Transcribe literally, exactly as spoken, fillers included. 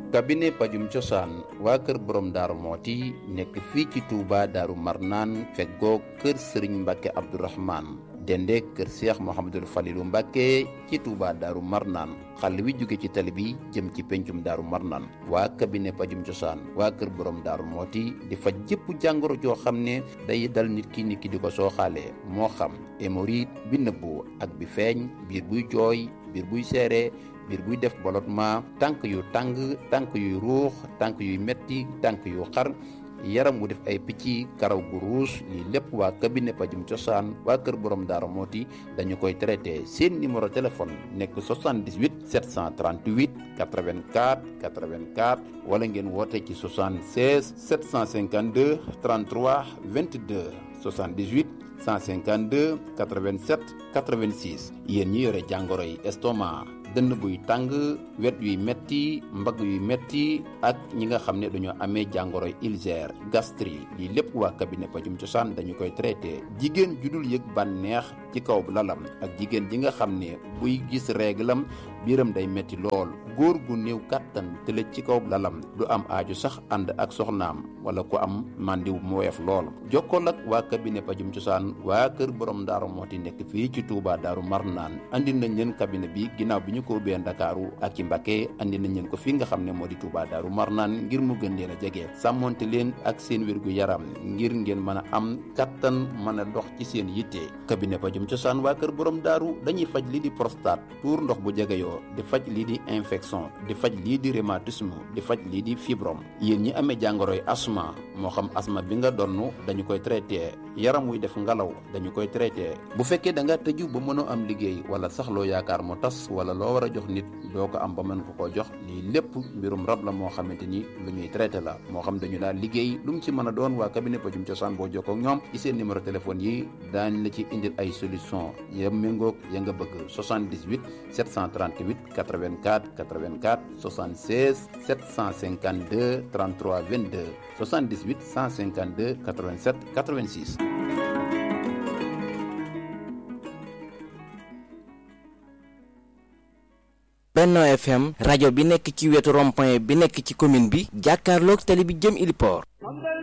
cabinet pajum cosaan waa kër borom daaru mooti nekk fii ci Touba daaru marnaan feggoo kër sëriñ Mbàkke Abdourahmane dende kër Cheikh Mouhamadul Falilou Mbàkke ci Touba daaru marnaan xàll wi jóge ci tali bi jëm ci pencum daaru marnaan waa cabinet pajum cosaan waa kër borom daaru mooti di faj jëpp jàngoro joo xam ne day dal nit ki nit ki di ko sooxaale moo xam hémorroïde bi nëbbu ak bi feeñ biir buy jooy biir buy seere biir buy def ballottement tànk yu tàng tànk yuy ruux tànk yuy metti tànk yu xar yaram wu def ay picc karaw gu ruus lii lépp waa cabinet pajum cosaan waa kër borom Darou Moti dañu koy traité seen numéro téléphone nekk soixante-dix-huit sept cent trente-huit quatre-vingt-quatre quatre-vingt-quatre wala ngeen woote ci soixante-seize sept cent cinquante-deux trente-trois vingt-deux soixante-dix-huit cent cinquante-deux quatre-vingt-sept quatre-vingt-six yéen ñi yore jàngoro yi estomac dënn buy tàng wet yuy metti mbagg yuy metti ak ñi nga xam ne dañoo amee jàngoroy ulcère gastrique lii lépp waa cabinet pajum cosaan dañu koy traité jigéen ju dul yëg bànneex ci kaw lalam ak jigéen ji nga xam ne buy gis réglam biiram day metti lool góor gu néew kàttan tëlëj ci kaw lalam du am aaju sax ànd ak soxnaam wala ku am màndiw mu woyof lool jokkool ak waa cabinet pajum cosaan waa kër borom Darou Moti nekk fii ci Touba Darou Marnaan andi nañ leen cabinet bi ginnaaw bi ñu ko ubbee Ndakaaru ak ci Mbacké andi nañ leen ko fii nga xam ne moo di Touba Darou Marnaan ngir mu gën leen a jege sàmmonte leen ak seen wérgu yaram ngir ngeen mën a am kattan mën a dox ci seen yitte cabinet pajum cosaan waa kër borom daaru dañuy faj lii di prostate tuur ndox bu jegeyoo di faj lii di infection di faj lii di rhumatisme di faj lii di fibrome yéen ñi amee jàngoroy asma moo xam asma bi nga donn dañu koy traité yaram wuy def ngalaw dañu koy traité bu fekkee da nga tëju ba mënoo am liggéey wala sax loo yaakaar mu tas wala loo war a jox nit doo ko am ba mën ko koo jox lii lépp mbirum rab la moo xamante ni lu ñuy traité la moo xam dañu daal liggéey lu mu ci mën a doon waa cabinet pajum cosaan boo jokkoo ak ñoom ci seen numéro téléphone yi daañ la ci indil ay solution ya méngoog ya nga bëgg soixante-dix-huit sept cent trente-huit quatre-vingt-quatre quatre-vingt-quatre soixante-seize sept cent cinquante-deux trente-trois vingt-deux soixante-dix-huit cent cinquante-deux quatre-vingt-sept quatre-vingt-six. Benno F M rajo bi nekk ci wetu rond-point bi nekk ci commune bi jàkkaarloog télé bi jëm Ili Port